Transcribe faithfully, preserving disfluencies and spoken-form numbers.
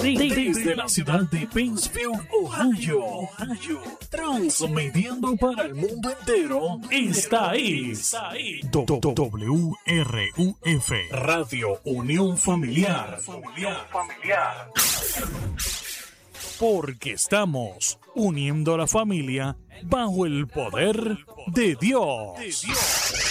Desde la ciudad de Paintsfield, Ohio, Ohio, transmitiendo para el mundo entero, esta es W R U F, Radio Unión Familiar. Familiar. Porque estamos uniendo a la familia bajo el poder de Dios.